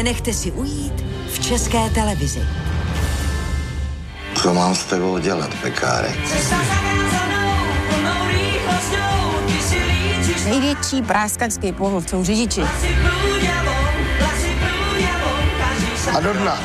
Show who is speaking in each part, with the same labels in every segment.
Speaker 1: nenechte si ujít v České televizi.
Speaker 2: Co mám s tebou dělat, Pekárek?
Speaker 3: Největší práskačský povod jsou řidiči.
Speaker 2: A do dna.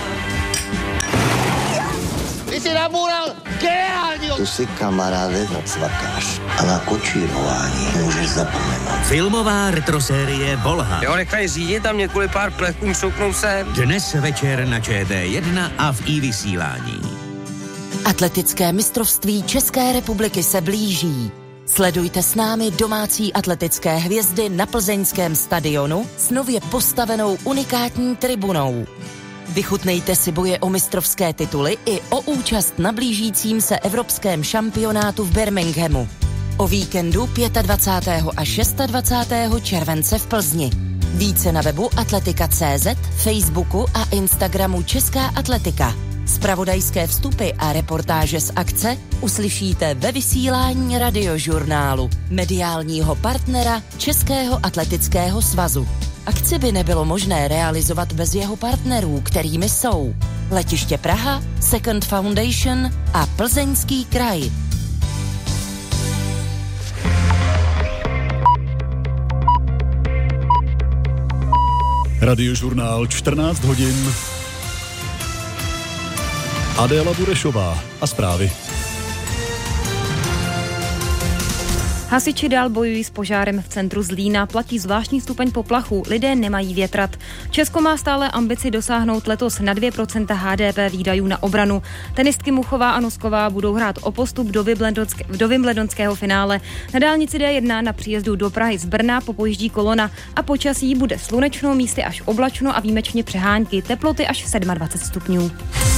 Speaker 4: Ty jsi nabůral geniálního.
Speaker 2: Tu si kamaráde zacvakáš a na kočírování můžeš zapomenout.
Speaker 5: Filmová retrosérie Volha.
Speaker 4: Jo, nechaj řídit a mě kvůli pár plechům šouknou se.
Speaker 5: Dnes večer na ČT1 a v iVysílání.
Speaker 6: Atletické mistrovství České republiky se blíží. Sledujte s námi domácí atletické hvězdy na plzeňském stadionu s nově postavenou unikátní tribunou. Vychutnejte si boje o mistrovské tituly i o účast na blížícím se evropském šampionátu v Birminghamu. O víkendu 25. a 26. července v Plzni. Více na webu atletika.cz, Facebooku a Instagramu Česká atletika. Zpravodajské vstupy a reportáže z akce uslyšíte ve vysílání Radiožurnálu, mediálního partnera Českého atletického svazu. Akci by nebylo možné realizovat bez jeho partnerů, kterými jsou Letiště Praha, Second Foundation a Plzeňský kraj.
Speaker 7: Radiožurnál 14 hodin. Adéla Burešová a zprávy.
Speaker 8: Hasiči dál bojují s požárem v centru Zlína, platí zvláštní stupeň poplachu, lidé nemají větrat. Česko má stále ambici dosáhnout letos na 2% HDP výdajů na obranu. Tenistky Muchová a Nosková budou hrát o postup do wimbledonského finále. Na dálnici D1 na příjezdu do Prahy z Brna popojíždí kolona a počasí bude slunečno, místy až oblačno a výjimečně přehánky, teploty až 27 stupňů.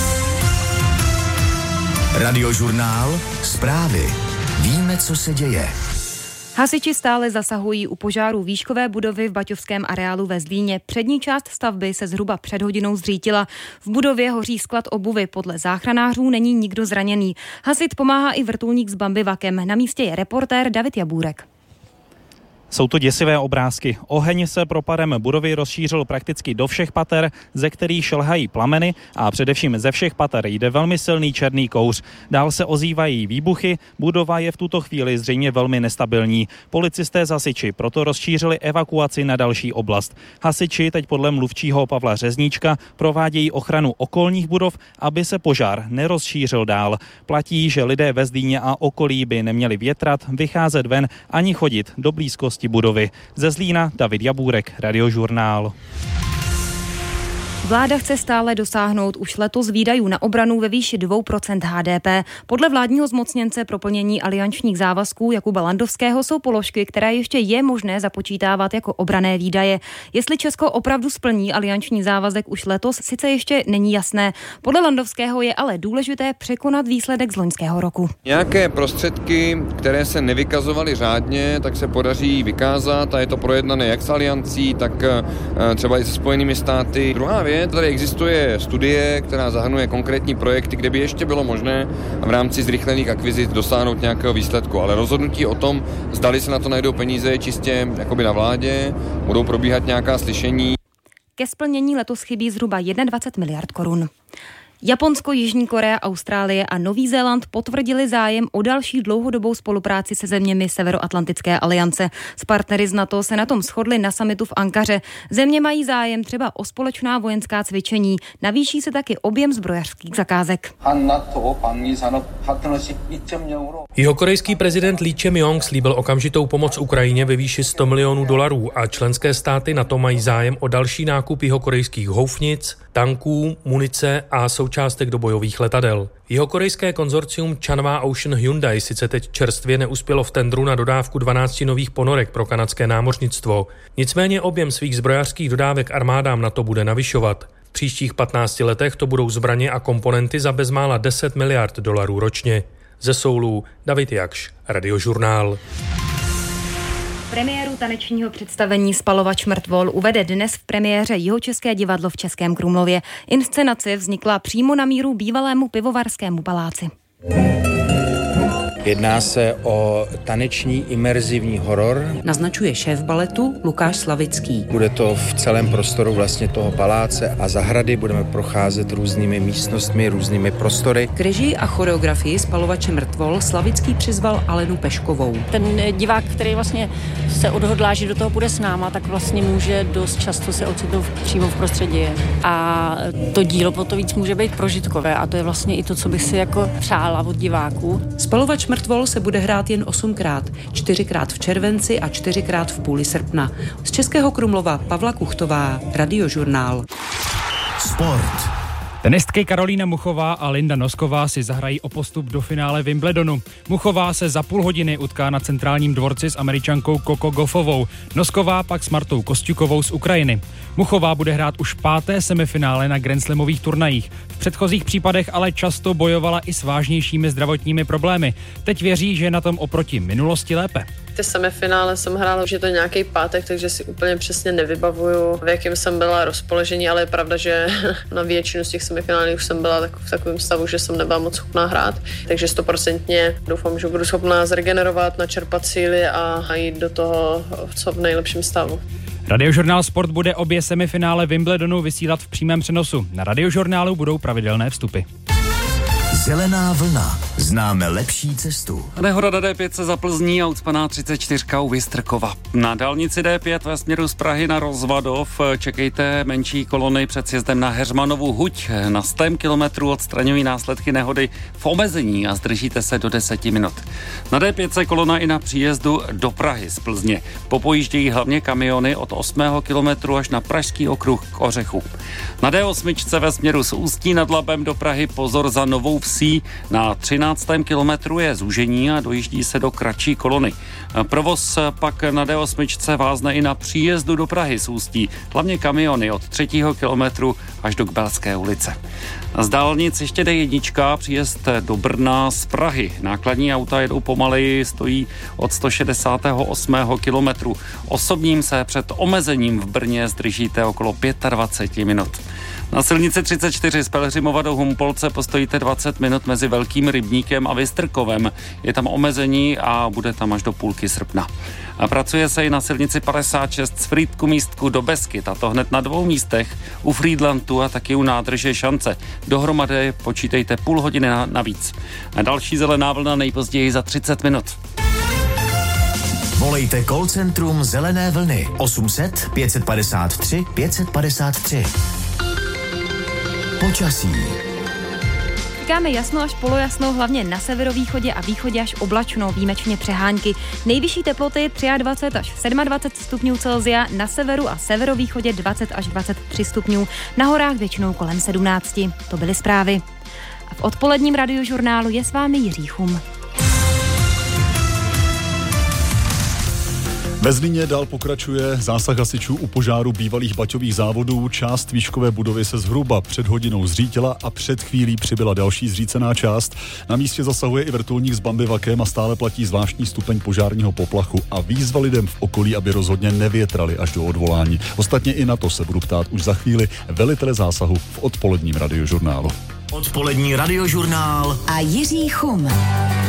Speaker 5: Radiožurnál, zprávy. Víme, co se děje.
Speaker 8: Hasiči stále zasahují u požáru výškové budovy v baťovském areálu ve Zlíně. Přední část stavby se zhruba před hodinou zřítila. V budově hoří sklad obuvy. Podle záchranářů není nikdo zraněný. Hasit pomáhá i vrtulník s bambivakem. Na místě je reportér David Jabůrek.
Speaker 9: Jsou to děsivé obrázky. Oheň se propadem budovy rozšířil prakticky do všech pater, ze kterých šlhají plameny a především ze všech pater jde velmi silný černý kouř. Dál se ozývají výbuchy, budova je v tuto chvíli zřejmě velmi nestabilní. Policisté s hasiči proto rozšířili evakuaci na další oblast. Hasiči teď podle mluvčího Pavla Řezníčka provádějí ochranu okolních budov, aby se požár nerozšířil dál. Platí, že lidé ve Zlíně a okolí by neměli větrat, vycházet ven ani chodit do blízkosti budovy. Ze Zlína David Jabůrek, Radiožurnál.
Speaker 8: Vláda chce stále dosáhnout už letos výdajů na obranu ve výši 2% HDP. Podle vládního zmocněnce pro plnění aliančních závazků Jakuba Landovského jsou položky, které ještě je možné započítávat jako obranné výdaje. Jestli Česko opravdu splní alianční závazek už letos, sice ještě není jasné. Podle Landovského je ale důležité překonat výsledek z loňského roku.
Speaker 10: Nějaké prostředky, které se nevykazovaly řádně, tak se podaří vykázat a je to projednané jak s aliancí, tak třeba i se Spojenými státy. Druhá věc, tady existuje studie, která zahrnuje konkrétní projekty, kde by ještě bylo možné v rámci zrychlených akvizic dosáhnout nějakého výsledku, ale rozhodnutí o tom, zdali se na to najdou peníze, čistě jakoby na vládě, budou probíhat nějaká slyšení.
Speaker 8: Ke splnění letos chybí zhruba 21 miliard korun. Japonsko, Jižní Korea, Austrálie a Nový Zéland potvrdili zájem o další dlouhodobou spolupráci se zeměmi Severoatlantické aliance. S partnery z NATO se na tom shodli na summitu v Ankaře. Země mají zájem třeba o společná vojenská cvičení. Navýší se taky objem zbrojařských zakázek.
Speaker 11: Jihokorejský prezident Lee Jae-myung slíbil okamžitou pomoc Ukrajině ve výši $100 milionů a členské státy NATO mají zájem o další nákup jihokorejských houfnic, tanků, munice a součástek do bojových letadel. Jihokorejské konzorcium Chanhwa Ocean Hyundai sice teď čerstvě neuspělo v tendru na dodávku 12 nových ponorek pro kanadské námořnictvo. Nicméně objem svých zbrojařských dodávek armádám NATO bude navyšovat. V příštích 15 letech to budou zbraně a komponenty za bezmála $10 miliard ročně. Ze Soulu David Jakš, Radiožurnál.
Speaker 8: Premiéru tanečního představení Spalovač mrtvol uvede dnes v premiéře Jihočeské divadlo v Českém Krumlově. Inscenace vznikla přímo na míru bývalému pivovarskému paláci.
Speaker 12: Jedná se o taneční imerzivní horor.
Speaker 13: Naznačuje šéf baletu Lukáš Slavický.
Speaker 12: Bude to v celém prostoru vlastně toho paláce a zahrady. Budeme procházet různými místnostmi, různými prostory.
Speaker 13: K režii a choreografii Spalovače mrtvol Slavický přizval Alenu Peškovou.
Speaker 14: Ten divák, který vlastně se odhodlá, že do toho půjde s náma, tak vlastně může dost často se ocitnout přímo v prostředí. A to dílo po to víc může být prožitkové a to je vlastně i to, co bych si jako přála od diváků.
Speaker 13: Spalovač mrtvol se bude hrát jen 8krát, 4krát v červenci a 4krát v půli srpna. Z Českého Krumlova Pavla Kuchtová, Radiožurnál.
Speaker 15: Sport. Tenistky Karolína Muchová a Linda Nosková si zahrají o postup do finále Wimbledonu. Muchová se za půl hodiny utká na centrálním dvorci s Američankou Coco Gauffovou. Nosková pak s Martou Kosťukovou z Ukrajiny. Muchová bude hrát už 5. semifinále na grandslamových turnajích. V předchozích případech ale často bojovala i s vážnějšími zdravotními problémy. Teď věří, že je na tom oproti minulosti lépe.
Speaker 16: Ty semifinále jsem hrála, že to je nějaký pátek, takže si úplně přesně nevybavuju, v jakém jsem byla rozpoložení, ale je pravda, že na většinu z těch semifinálů už jsem byla v takovém stavu, že jsem nebyla moc schopná hrát, takže 100% doufám, že budu schopná zregenerovat, načerpat síly a jít do toho co v nejlepším stavu.
Speaker 15: Radiožurnál Sport bude obě semifinále Wimbledonu vysílat v přímém přenosu. Na Radiožurnálu budou pravidelné vstupy.
Speaker 17: Zelená vlna. Známe lepší cestu.
Speaker 18: Nehoda na D5 se za Plzní a ucpaná 34 u Vystrkova. Na dálnici D5 ve směru z Prahy na Rozvadov čekejte menší kolony před sjezdem na Heřmanovu huť. Na 100 kilometrů odstraňují následky nehody v omezení a zdržíte se do 10 minut. Na D5 se kolona i na příjezdu do Prahy z Plzně. Popojíždějí hlavně kamiony od 8. kilometru až na Pražský okruh k Ořechu. Na D8 ve směru z Ústí nad Labem do Prahy pozor za Novou Vsí. Na 13. kilometru je zúžení a dojíždí se do kratší kolony. Provoz pak na D8 vázne i na příjezdu do Prahy z Ústí. Hlavně kamiony od 3. kilometru až do Kbelské ulice. Z dálnic ještě D1, příjezd do Brna z Prahy. Nákladní auta jedou pomaleji, stojí od 168. kilometru. Osobním se před omezením v Brně zdržíte okolo 25 minut. Na silnici 34 z Pelhřimova do Humpolce postojíte 20 minut mezi Velkým Rybníkem a Vystrkovem. Je tam omezení a bude tam až do půlky srpna. A pracuje se i na silnici 56 z Frýdku místku do Beskyt, a to hned na 2 místech, u Frýdlantu a taky u nádrže Šance. Dohromady počítejte půl hodiny navíc. A další zelená vlna nejpozději za 30 minut.
Speaker 17: Volejte call centrum Zelené vlny 800 553 553. Počasí.
Speaker 8: Čekáme jasno až polojasno, hlavně na severovýchodě a východě až oblačno, výjimečně přehánky. Nejvyšší teploty 23 až 27 stupňů Celsia, na severu a severovýchodě 20 až 23 stupňů, na horách většinou kolem 17. To byly zprávy. A v odpoledním radiožurnálu je s vámi Jiří Chum.
Speaker 7: Ve Zlíně dál pokračuje zásah hasičů u požáru bývalých baťových závodů. Část výškové budovy se zhruba před hodinou zřítila a před chvílí přibyla další zřícená část. Na místě zasahuje i vrtulník s bambivakem a stále platí zvláštní stupeň požárního poplachu a výzva lidem v okolí, aby rozhodně nevětrali až do odvolání. Ostatně i na to se budu ptát už za chvíli velitele zásahu v odpoledním radiožurnálu.
Speaker 17: Odpolední radiožurnál
Speaker 1: a Jiří Chum.